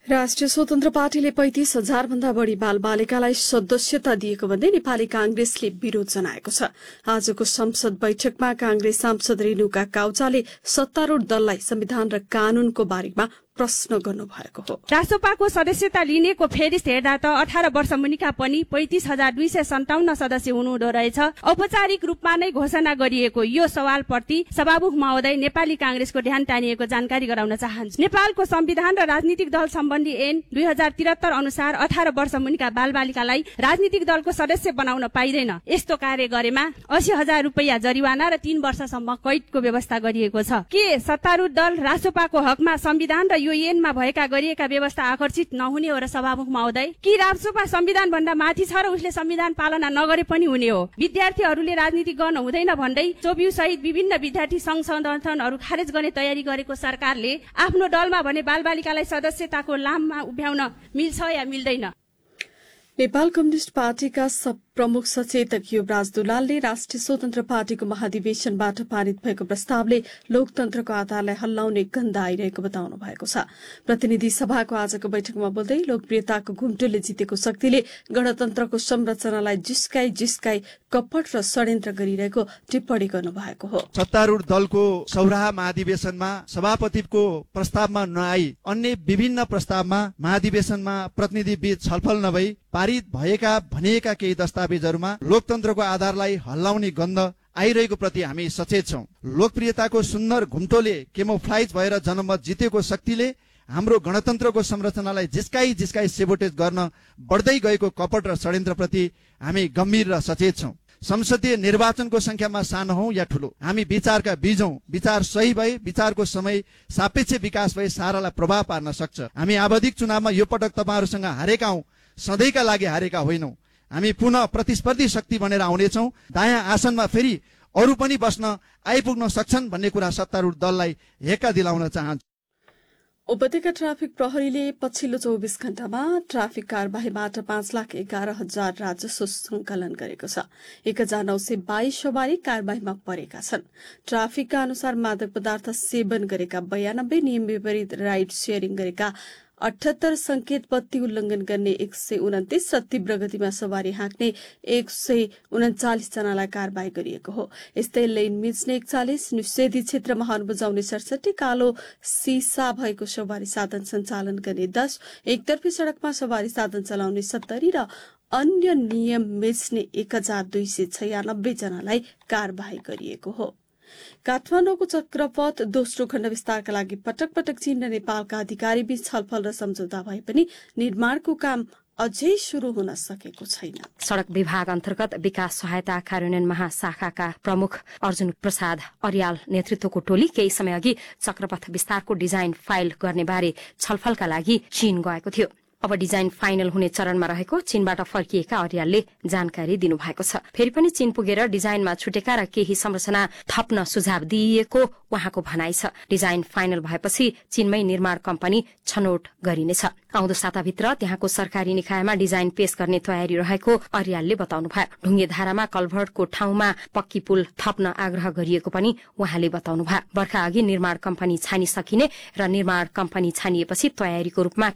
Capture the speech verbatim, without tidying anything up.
राष्ट्रिय स्वतन्त्र पार्टीले पैंतिस हजार भन्दा बढ़ी बाल बालिकालाई सदस्यता दिएको भन्दै नेपाली कांग्रेसले विरोध जनाएको छ। आजको संसद बैठकमा कांग्रेस सांसद रेणुका काउचाले सत्तारूढ़ दललाई संविधान र कानूनको बारेमा प्रश्न गर्नुभएको हो। रासोपाको सदस्यता लिनेको फेरिस हेर्दा त अठार वर्ष मुनिका पनि पैंतिस हजार दुई सय सन्ताउन्न सदस्य हुनुहुँदो रहेछ। औपचारिक रूपमा नै घोषणा गरिएको यो सवालप्रति सभामुख महोदय नेपाली कांग्रेसको ध्यान तानिएको जानकारी गराउन चाहन्छु। नेपालको संविधान र राजनीतिक दल सम्बन्धी ऐन दुई हजार त्रिहत्तर अनुसार अठार वर्ष मुनिका बाल बालिकालाई राजनीतिक दलको सदस्य बनाउन पाइँदैन। यस्तो कार्य गरेमा अस्सी हजार रुपियाँ जरिवाना र तीन वर्षसम्म कैदको व्यवस्था गरिएको छ। के सत्तारूढ़ दल रासोपाको हकमा संविधान र यो ऐनमा भएका गरिएका व्यवस्था आकर्षित नहुने हो र सभामुख महोदय? कि रासोपा संविधान भन्दा माथि छ र उसले संविधान पालना नगरे पनि हुने हो? विद्यार्थीहरूले राजनीति गर्न हुँदैन भन्दै चौबिउ सहित विभिन्न विद्यार्थी संघ संगठनहरू खारेज गर्ने तयारी गरेको सरकारले आफ्नो दलमा भने बालबालिकालाई सदस्यताको लाममा उभ्याउन मिल्छ या मिल्दैन? नेपाल कम्युनिष्ट पार्टीका प्रमुख सचेतक युवराज दुलालले राष्ट्रिय स्वतन्त्र पार्टीको महाधिवेशनबाट पारित भएको प्रस्तावले लोकतन्त्रको आधारलाई हल्लाउने गन्ध आइरहेको बताउनु भएको छ। प्रतिनिधि सभाको आजको बैठकमा बोल्दै लोकप्रियताको घुम्टोले जितेको शक्तिले गणतन्त्रको संरचनालाई जिस्काई जिस्काई कपट र षड्यन्त्र गरिरहेको टिप्पणी गर्नुभएको हो। सत्तारूढ़ दलको सौराहा महाधिवेशनमा सभापतिको प्रस्तावमा नआई अन्य विभिन्न प्रस्तावमा महाधिवेशनमा प्रतिनिधि बीच छलफल नभई पारित भएका भनिएका केही दस्तावेजहरूमा लोकतन्त्रको आधारलाई हल्लाउने गन्ध आइरहेको प्रति हामी सचेत छौं। लोकप्रियताको सुन्दर घुम्टोले केमोफ्लाइज भएर जनमत जितेको शक्तिले हाम्रो गणतन्त्रको संरचनालाई जिस्काई जिस्काई सेबोटेज गर्न बढ्दै गएको कपट र षड्यन्त्रप्रति हामी गम्भीर र सचेत छौं। संसदीय निर्वाचनको संख्यामा सानो हौं या ठूलो, हामी विचारका बीज हौं। विचार सही भए विचारको समय सापेक्ष विकास भए सारालाई प्रभाव पार्न सक्छ। हामी आवधिक चुनावमा यो पटक तपाईहरुसँग हारेका हौं, सधैँका लागि हारेका होइनौं। हामी पुनः प्रतिस्पर्धी शक्ति बनेर आउनेछौं। दायाँ आसनमा फेरि अरू पनि बस्न आइपुग्न सक्छन् भन्ने कुरा सत्तारूढ़ दललाई हेक्का दिलाउन चाहन्छु। उपत्यका ट्राफिक प्रहरीले पछिल्लो चौबिस घण्टामा ट्राफिक कार्यवाहीबाट पाँच लाख एघार हजार राजस्व संकलन गरेको छ। एक हजार नौ सय बाइस सवारी कार्यवाहीमा परेका छन्। ट्राफिकका अनुसार मादक पदार्थ सेवन गरेका बयानब्बे, नियम विपरीत राइड शेयरिङ गरेका अठहत्तर, संकेत बत्ती उल्लंघन गर्ने एक सय उन्तिस र तीव्र गतिमा सवारी हाँक्ने एक सय उन्चालिस जनालाई कार्यवाही गरिएको हो। यस्तै लेन मिच्ने एकचालिस, निषेधित क्षेत्रमा हर्न बजाउने सडसठी, कालो सिसा भएको सवारी साधन सञ्चालन गर्ने दस, एकतर्फी सड़कमा सवारी साधन चलाउने सत्तरी र अन्य नियम मिच्ने एक हजार दुई सय छयानब्बे जनालाई कार्यवाही गरिएको हो। काठमाडौँको चक्रपथ दोस्रो खण्ड विस्तारका लागि पटक पटक चीन र नेपालका अधिकारी बीच छलफल र सम्झौता भए पनि निर्माणको काम अझै शुरू हुन सकेको छैन। सड़क विभाग अन्तर्गत विकास सहायता कार्यान्वयन महाशाखाका प्रमुख अर्जुन प्रसाद अर्याल नेतृत्वको टोली केही समय अघि चक्रपथ विस्तारको डिजाइन फाइल गर्ने बारे छलफलका लागि चीन गएको थियो। अब डिजाइन फाइनल हुने चरणमा रहेको चीनबाट फर्किएका अर्यालले जानकारी दिनुभएको छ। फेरि पनि चीन पुगेर डिजाइनमा छुटेका र केही संरचना थप्न सुझाव दिइएको उहाँको भनाइ छ। डिजाइन फाइनल भएपछि चीनमै निर्माण कम्पनी छनौट गरिनेछ। आउँदो साताभित्र त्यहाँको सरकारी निकायमा डिजाइन पेश गर्ने तयारी रहेको अर्यालले बताउनुभयो। ढुङ्गे धारामा कल्भर्टको ठाउँमा पक्की पुल थप्न आग्रह गरिएको पनि उहाँले बताउनुभयो। वर्षा अघि निर्माण कम्पनी छानिसकिने र निर्माण कम्पनी छानिएपछि तयारीको रूपमा